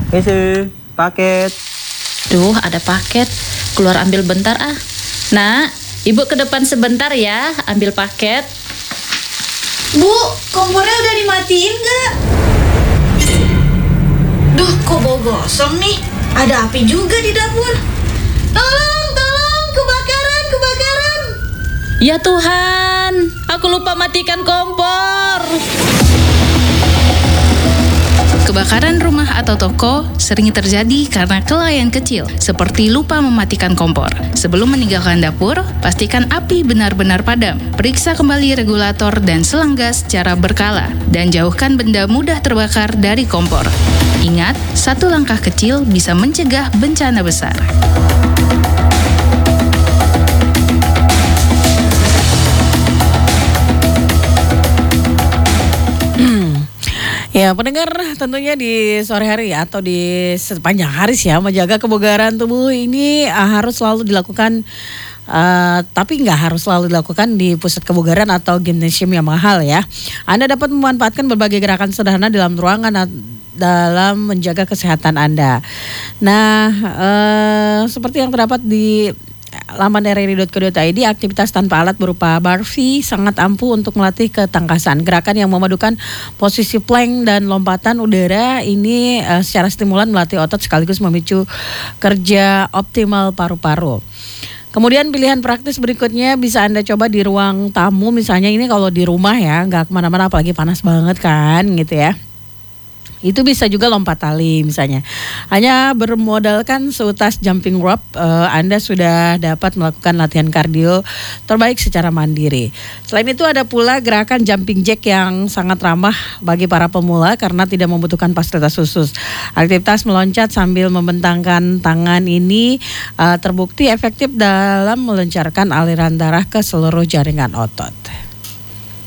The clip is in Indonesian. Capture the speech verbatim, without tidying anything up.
Ese, paket. Duh, ada paket. Keluar ambil bentar ah. Nak, ibu ke depan sebentar ya, ambil paket. Bu, kompornya udah dimatiin gak? Duh, kok bau gosong nih? Ada api juga di dapur. Tolong, tolong, kebakaran, kebakaran. Ya Tuhan, aku lupa matikan kompor. Kebakaran rumah atau toko sering terjadi karena kelalaian kecil, seperti lupa mematikan kompor. Sebelum meninggalkan dapur, pastikan api benar-benar padam. Periksa kembali regulator dan selang gas secara berkala, dan jauhkan benda mudah terbakar dari kompor. Ingat, satu langkah kecil bisa mencegah bencana besar. Ya, pendengar, tentunya di sore hari atau di sepanjang hari sih ya, menjaga kebugaran tubuh ini uh, harus selalu dilakukan, uh, tapi nggak harus selalu dilakukan di pusat kebugaran atau gimnasium yang mahal ya. Anda dapat memanfaatkan berbagai gerakan sederhana dalam ruangan dalam menjaga kesehatan Anda. Nah, uh, seperti yang terdapat di laman r r i dot co dot i d, aktivitas tanpa alat berupa barfi sangat ampuh untuk melatih ketangkasan. Gerakan yang memadukan posisi plank dan lompatan udara ini uh, secara stimulan melatih otot sekaligus memicu kerja optimal paru-paru. Kemudian pilihan praktis berikutnya bisa Anda coba di ruang tamu, misalnya ini kalau di rumah ya, nggak kemana-mana apalagi panas banget kan gitu ya. Itu bisa juga lompat tali misalnya. Hanya bermodalkan seutas jumping rope, uh, Anda sudah dapat melakukan latihan kardio terbaik secara mandiri. Selain itu ada pula gerakan jumping jack yang sangat ramah bagi para pemula karena tidak membutuhkan fasilitas khusus. Aktivitas meloncat sambil membentangkan tangan ini uh, terbukti efektif dalam melancarkan aliran darah ke seluruh jaringan otot.